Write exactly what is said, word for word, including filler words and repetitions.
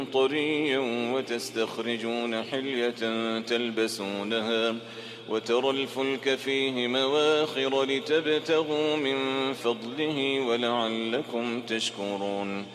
طريا وتستخرجون حلية تلبسونها وترى الفلك فيه مواخر لتبتغوا من فضله ولعلكم تشكرون